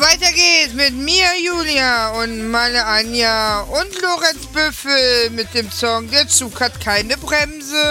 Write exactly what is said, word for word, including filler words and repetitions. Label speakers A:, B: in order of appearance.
A: Weiter geht's mit mir, Julia, und meine Anja und Lorenz Büffel mit dem Song Der Zug hat keine Bremse.